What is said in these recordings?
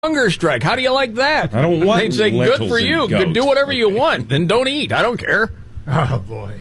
hunger strike. How do you like that? I don't want They'd say, good lentils for you. and goat. Do whatever you want. Then don't eat. I don't care. Oh, boy.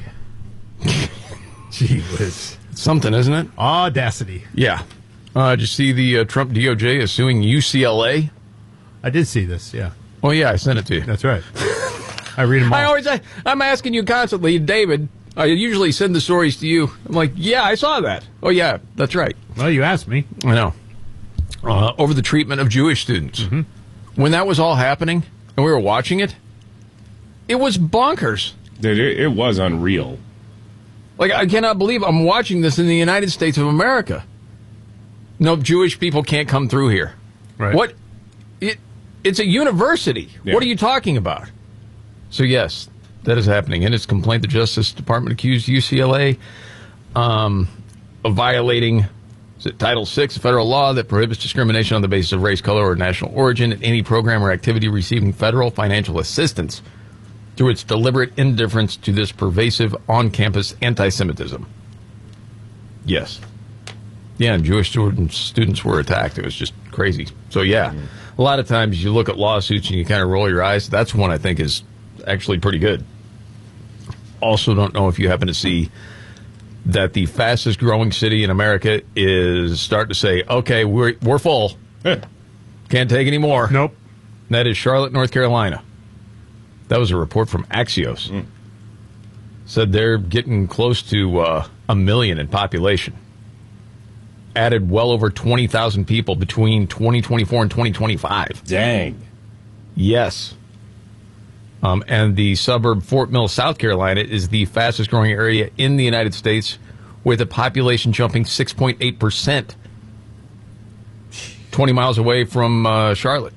Gee whiz. Something, isn't it? Audacity. Yeah. Did you see the Trump DOJ is suing UCLA? I did see this, yeah. Oh, yeah, I sent it to you. That's right. I read them all. I'm asking you constantly, David. I usually send the stories to you. I'm like, yeah, I saw that. Oh, yeah, that's right. Well, you asked me. I know. Over the treatment of Jewish students. Mm-hmm. When that was all happening and we were watching it, it was bonkers. It was unreal. Like, I cannot believe I'm watching this in the United States of America. No, Jewish people can't come through here. Right. What? It's a university. Yeah. What are you talking about? So, yes, that is happening. In its complaint, the Justice Department accused UCLA of violating Title VI, a federal law that prohibits discrimination on the basis of race, color, or national origin in any program or activity receiving federal financial assistance through its deliberate indifference to this pervasive on-campus anti-Semitism. Yes. Yeah, and Jewish students were attacked. It was just crazy. So, yeah, a lot of times you look at lawsuits and you kind of roll your eyes. That's one I think is actually pretty good. Also, don't know if you happen to see that the fastest growing city in America is starting to say, okay, we're full. Can't take any more. Nope. And that is Charlotte, North Carolina. That was a report from Axios. Said they're getting close to 1 million in population. Added well over 20,000 people between 2024 and 2025. Dang. Yes. And the suburb Fort Mill, South Carolina, is the fastest growing area in the United States, with a population jumping 6.8%, 20 miles away from Charlotte.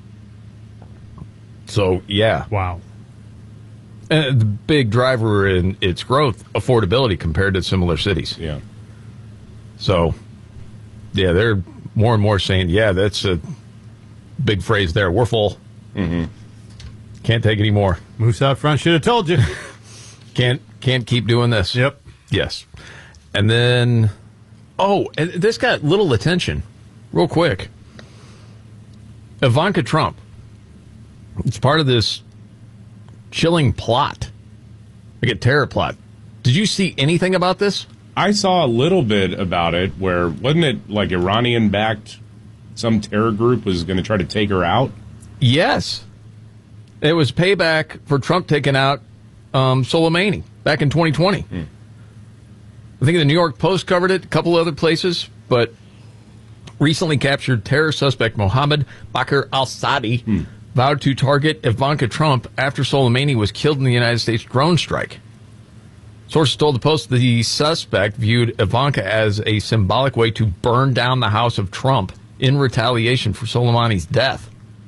So, yeah. Wow. And the big driver in its growth, affordability compared to similar cities. Yeah. So, yeah, they're more and more saying, yeah, that's a big phrase there. We're full. Mm-hmm. Can't take any more. Moose out front should have told you. Can't keep doing this. Yep. Yes. And then, and this got little attention, real quick. Ivanka Trump. It's part of this chilling plot, like a terror plot. Did you see anything about this? I saw a little bit about it where, wasn't it like Iranian-backed, some terror group was going to try to take her out? Yes. It was payback for Trump taking out Soleimani back in 2020. I think the New York Post covered it, a couple other places, but recently captured terror suspect Mohammed Bakr al-Sadi vowed to target Ivanka Trump after Soleimani was killed in the United States drone strike. Sources told the Post the suspect viewed Ivanka as a symbolic way to burn down the house of Trump in retaliation for Soleimani's death.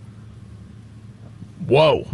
Whoa.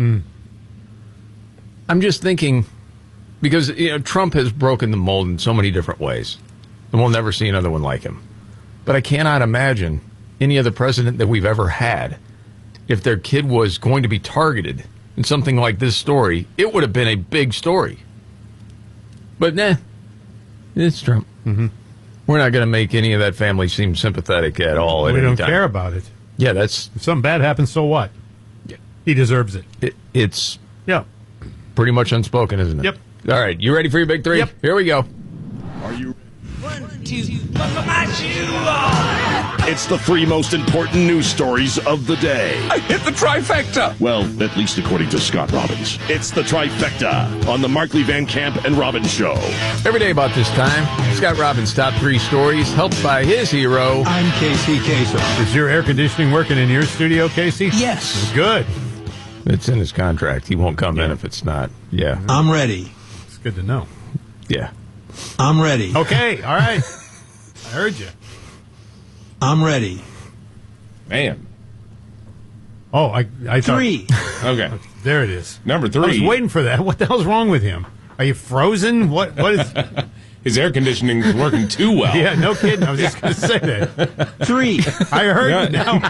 I'm just thinking, because Trump has broken the mold in so many different ways, and we'll never see another one like him. But I cannot imagine any other president that we've ever had, if their kid was going to be targeted in something like this story, it would have been a big story. But it's Trump. Mm-hmm. We're not going to make any of that family seem sympathetic at all. We don't care about it. Yeah, that's... If something bad happens, so what? Yeah. He deserves it. It's yeah, pretty much unspoken, isn't it? Yep. All right, you ready for your big three? Yep. Here we go. Are you? 1, 2, buckle my shoe on. It's the 3 most important news stories of the day. I hit the trifecta. Well, at least according to Scott Robbins. It's the trifecta on the Markley Van Camp and Robbins Show. Every day about this time, Scott Robbins' top 3 stories, helped by his hero. I'm Casey Kasem. Is your air conditioning working in your studio, Casey? Yes. Good. It's in his contract. He won't come in if it's not. Yeah. I'm ready. It's good to know. Yeah. I'm ready. Okay, all right. I heard you. I'm ready. Man. Oh, I thought... 3. Okay. There it is. Number 3. I was waiting for that. What the hell's wrong with him? Are you frozen? What is... His air conditioning is working too well. Yeah, no kidding. I was just going to say that. 3. I heard you now.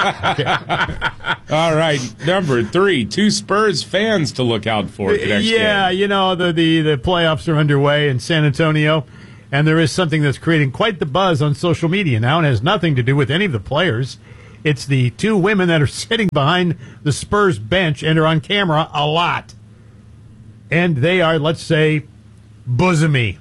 All right, number 3. 2 Spurs fans to look out for the next game. You know, the playoffs are underway in San Antonio, and there is something that's creating quite the buzz on social media now, and has nothing to do with any of the players. It's the two women that are sitting behind the Spurs bench and are on camera a lot. And they are, let's say, bosomy.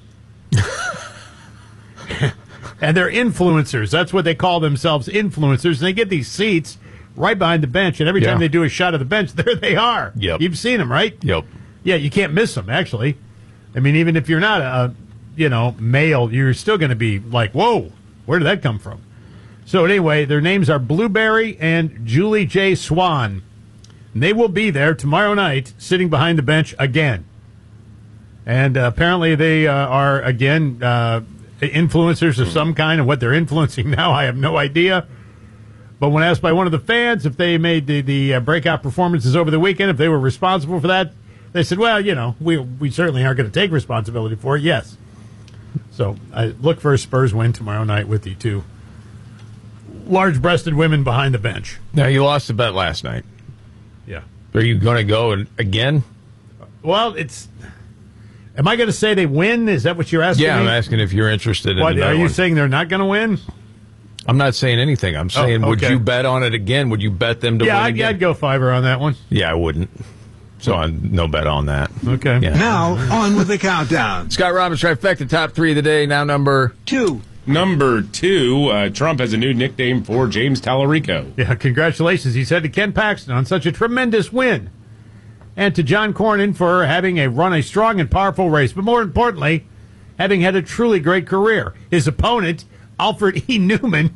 And they're influencers. That's what they call themselves, influencers. And they get these seats right behind the bench. And every time they do a shot of the bench, there they are. Yep. You've seen them, right? Yep. Yeah, you can't miss them, actually. I mean, even if you're not a, male, you're still going to be like, whoa, where did that come from? So anyway, their names are Blueberry and Julie J. Swan. And they will be there tomorrow night sitting behind the bench again. And apparently they are, again, influencers of some kind. And what they're influencing now, I have no idea. But when asked by one of the fans if they made the breakout performances over the weekend, if they were responsible for that, they said, well, we certainly aren't going to take responsibility for it. Yes. So I look for a Spurs win tomorrow night with the two large-breasted women behind the bench. Now, you lost the bet last night. Yeah. Are you going to go again? Well, am I going to say they win? Is that what you're asking me? I'm asking if you're interested in What, another are you one. saying they're not going to win? I'm not saying anything. I'm saying, would okay. you bet on it again? Would you bet them to win again? I'd go fiver on that one. Yeah, I wouldn't. So no bet on that. Okay. Yeah. Now, on with the countdown. Scott Robbins, trifecta, top 3 of the day, now number 2. Number 2, Trump has a new nickname for James Tallarico. Yeah, congratulations, he said to Ken Paxton on such a tremendous win. And to John Cornyn for having run a strong and powerful race. But more importantly, having had a truly great career. His opponent, Alfred E. Newman,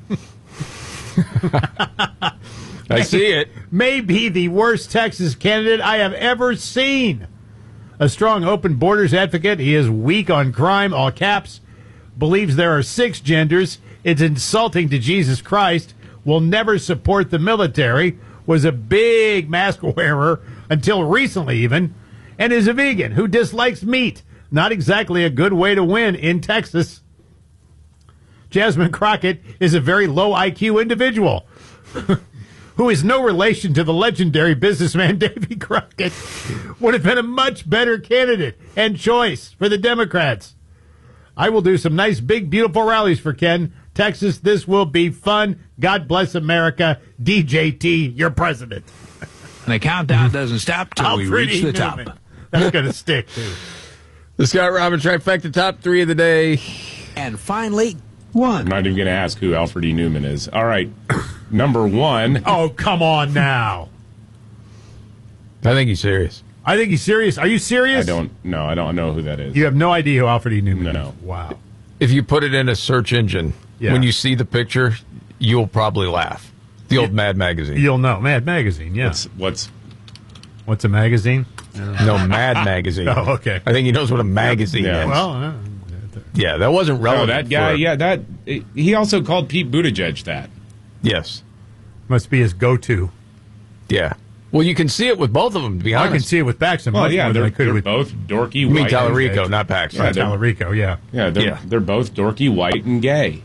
I see it. may be the worst Texas candidate I have ever seen. A strong open borders advocate, he is weak on crime, all caps, believes there are 6 genders, it's insulting to Jesus Christ, will never support the military, was a big mask wearer until recently even, and is a vegan who dislikes meat. Not exactly a good way to win in Texas. Jasmine Crockett is a very low IQ individual who is no relation to the legendary businessman Davy Crockett, would have been a much better candidate and choice for the Democrats. I will do some nice, big, beautiful rallies for Ken. Texas, this will be fun. God bless America. DJT, your president. And the countdown doesn't stop till we Alfred reach E. the top. Newman. That's going to stick, too. The Scott Robbins trifecta, top 3 of the day. And finally, 1. I'm not even going to ask who Alfred E. Newman is. All right. Number 1. Oh, come on now. I think he's serious. I think he's serious. Are you serious? I don't know who that is. You have no idea who Alfred E. Newman No. is? Wow. If you put it in a search engine, Yeah. when you see the picture, you'll probably laugh. The old Mad magazine. You'll know. Mad Magazine, yeah. What's a magazine? No, Mad magazine. Oh, okay. I think he knows what a magazine Yeah. is. Well, Yeah, that wasn't Oh, relevant. that guy. for- Yeah, he also called Pete Buttigieg that. Yes. must be his go-to. Yeah. Well, you can see it with both of them, to be I honest. can see it with Paxton. Well, much yeah, more than they're I could with both dorky You mean white. Tallarico, not Paxton. Yeah, they're- Tallarico, yeah. Yeah, Yeah. they're both dorky, white, and gay.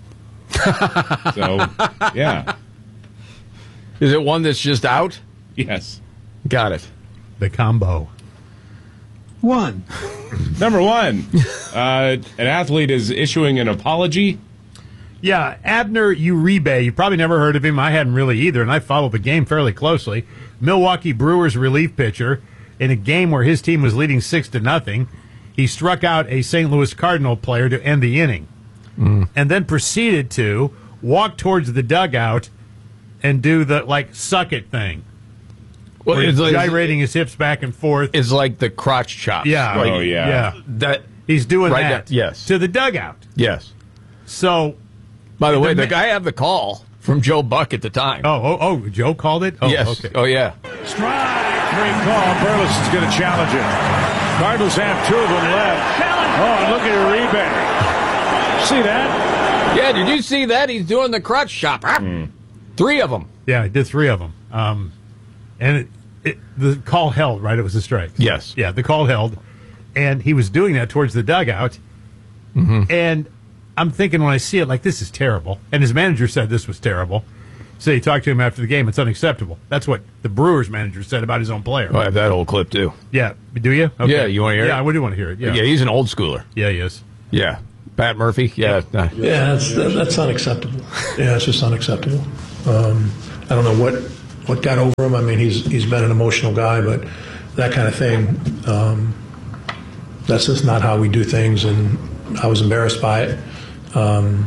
So, yeah, Is it one that's just out? yes. Got it. The combo. 1. Number 1, an athlete is issuing an apology. Yeah, Abner Uribe. You probably never heard of him. I hadn't really either, and I followed the game fairly closely. Milwaukee Brewers relief pitcher in a game where his team was leading 6-0. He struck out a St. Louis Cardinal player to end the inning, and then proceeded to walk towards the dugout and do the suck it thing. Well, Where he's it's gyrating his hips back and forth. It's like the crotch chops. Yeah. Like, Oh, yeah. That. He's doing Right that. now, yes. To the dugout. Yes. So, By the way, The the guy had the call from Joe Buck at the time. Joe called it? Oh, yes. okay. Oh, yeah. Strike. Great call. Burles is going to challenge it. Cardinals have 2 of them left. Oh, and look at Uribe. See that? Yeah, did you see that? He's doing the crotch chop. 3 of them. Yeah, I did 3 of them. And the call held, right? It was a strike. Yes. Yeah, the call held. And he was doing that towards the dugout. And I'm thinking when I see it, this is terrible. And his manager said this was terrible. So he talked to him after the game. It's unacceptable. That's what the Brewers manager said about his own player. Oh, I have that whole clip, too. Yeah. Do you? Okay. Yeah, you wanna hear it? Yeah, I do want to hear it. Yeah. Yeah, he's an old schooler. Yeah, he is. Yeah. Pat Murphy. Yeah. Yeah, that's unacceptable. Yeah, it's just unacceptable. I don't know what got over him. I mean, he's been an emotional guy, but that kind of thing, that's just not how we do things, and I was embarrassed by it. And,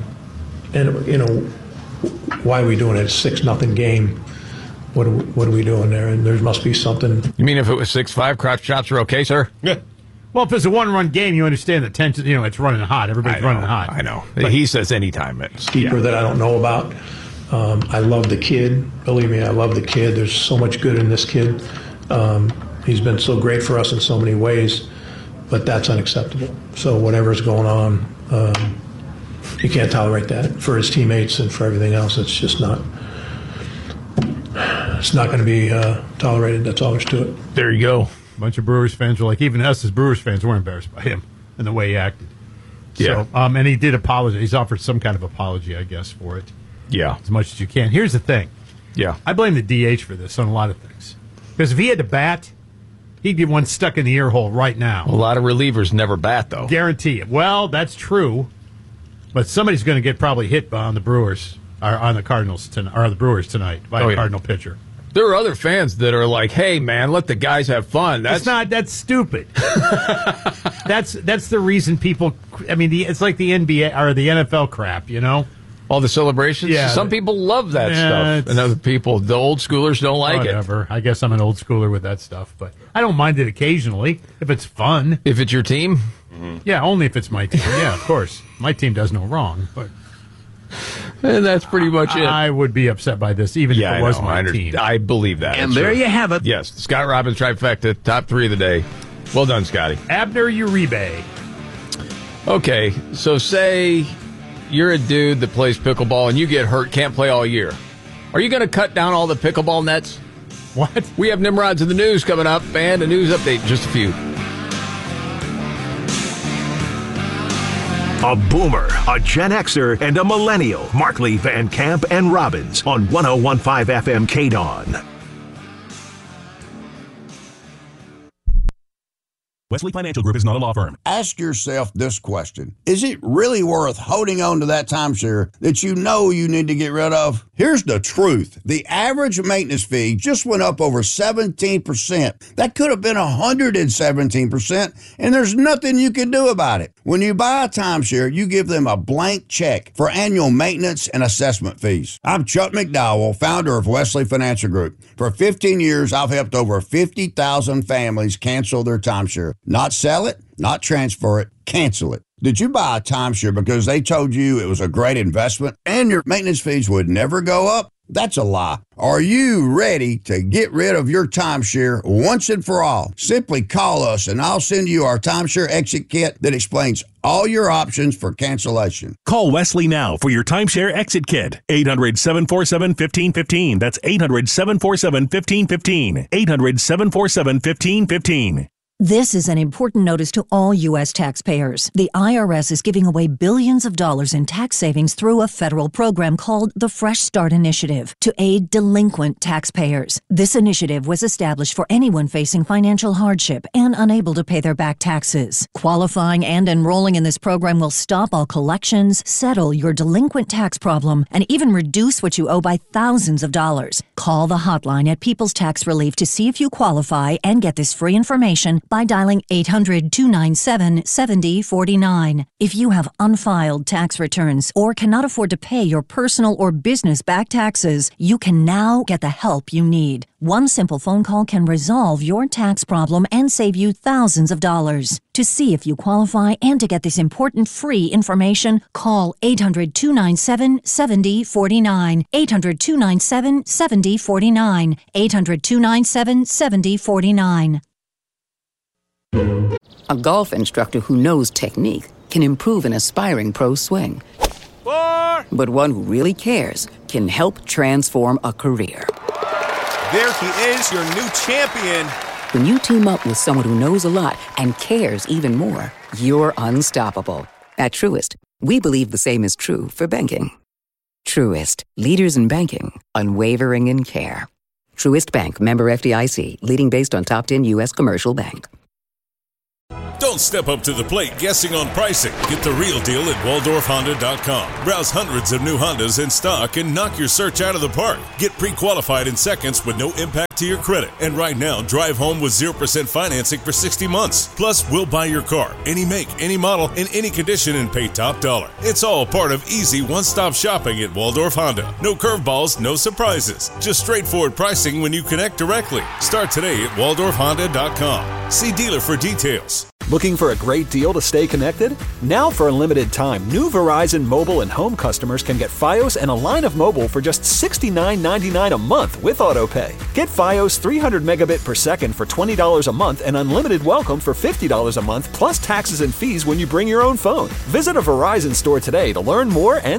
why are we doing it? It's 6-0 game. What are we doing there? And there must be something. You mean if it was 6-5, crotch shots are okay, sir? Yeah. Well, if it's a one-run game, you understand the tension. It's running hot. Everybody's running hot. I know. But he says anytime. Keeper that I don't know about. I love the kid. Believe me, I love the kid. There's so much good in this kid. He's been so great for us in so many ways, but that's unacceptable. So whatever's going on, you can't tolerate that for his teammates and for everything else. It's just not. It's not going to be tolerated. That's all there's to it. There you go. A bunch of Brewers fans were like, even us as Brewers fans were embarrassed by him and the way he acted. Yeah. So, and he did apologize. He's offered some kind of apology, I guess, for it. Yeah. As much as you can. Here's the thing. Yeah. I blame the DH for this on a lot of things. Because if he had to bat, he'd get one stuck in the ear hole right now. A lot of relievers never bat, though. Guarantee it. Well, that's true. But somebody's going to get probably hit on the Brewers, or on the Cardinals tonight, or the Brewers tonight by a Cardinal pitcher. There are other fans that are like, "Hey, man, let the guys have fun." That's stupid. that's the reason people. I mean, it's like the NBA or the NFL crap, all the celebrations. Yeah, some people love that stuff, and other people, the old schoolers, don't like whatever. I guess I'm an old schooler with that stuff, but I don't mind it occasionally if it's fun. If it's your team, yeah, only if it's my team. Yeah, of course, my team does no wrong, but. And that's pretty much it. I would be upset by this, even if it was my team. I believe that. And there you have it. Yes, Scott Robbins trifecta, top 3 of the day. Well done, Scotty. Abner Uribe. Okay, so say you're a dude that plays pickleball and you get hurt, can't play all year. Are you going to cut down all the pickleball nets? What? We have Nimrods in the news coming up, and a news update in just a few. A boomer, a Gen Xer, and a millennial. Markley, Van Camp, and Robbins on 101.5 FM KDAWN. Wesley Financial Group is not a law firm. Ask yourself this question. Is it really worth holding on to that timeshare that you know you need to get rid of? Here's the truth. The average maintenance fee just went up over 17%. That could have been 117%, and there's nothing you can do about it. When you buy a timeshare, you give them a blank check for annual maintenance and assessment fees. I'm Chuck McDowell, founder of Wesley Financial Group. For 15 years, I've helped over 50,000 families cancel their timeshare. Not sell it, not transfer it, cancel it. Did you buy a timeshare because they told you it was a great investment and your maintenance fees would never go up? That's a lie. Are you ready to get rid of your timeshare once and for all? Simply call us and I'll send you our timeshare exit kit that explains all your options for cancellation. Call Wesley now for your timeshare exit kit. 800-747-1515. That's 800-747-1515. 800-747-1515. This is an important notice to all U.S. taxpayers. The IRS is giving away billions of dollars in tax savings through a federal program called the Fresh Start Initiative to aid delinquent taxpayers. This initiative was established for anyone facing financial hardship and unable to pay their back taxes. Qualifying and enrolling in this program will stop all collections, settle your delinquent tax problem, and even reduce what you owe by thousands of dollars. Call the hotline at People's Tax Relief to see if you qualify and get this free information by dialing 800-297-7049. If you have unfiled tax returns or cannot afford to pay your personal or business back taxes, you can now get the help you need. One simple phone call can resolve your tax problem and save you thousands of dollars. To see if you qualify and to get this important free information, call 800-297-7049. 800-297-7049. 800-297-7049. A golf instructor who knows technique can improve an aspiring pro's swing. But one who really cares can help transform a career. There he is, your new champion. When you team up with someone who knows a lot and cares even more, you're unstoppable. At Truist, we believe the same is true for banking. Truist, leaders in banking, unwavering in care. Truist Bank, member FDIC, leading based on top 10 U.S. commercial bank. Don't step up to the plate guessing on pricing. Get the real deal at WaldorfHonda.com. Browse hundreds of new Hondas in stock and knock your search out of the park. Get pre-qualified in seconds with no impact to your credit. And right now, drive home with 0% financing for 60 months. Plus, we'll buy your car, any make, any model, in any condition, and pay top dollar. It's all part of easy one-stop shopping at Waldorf Honda. No curveballs, no surprises. Just straightforward pricing when you connect directly. Start today at WaldorfHonda.com. See dealer for details. Looking for a great deal to stay connected? Now for a limited time, new Verizon mobile and home customers can get Fios and a line of mobile for just $69.99 a month with AutoPay. Get Fios 300 megabit per second for $20 a month and unlimited welcome for $50 a month plus taxes and fees when you bring your own phone. Visit a Verizon store today to learn more and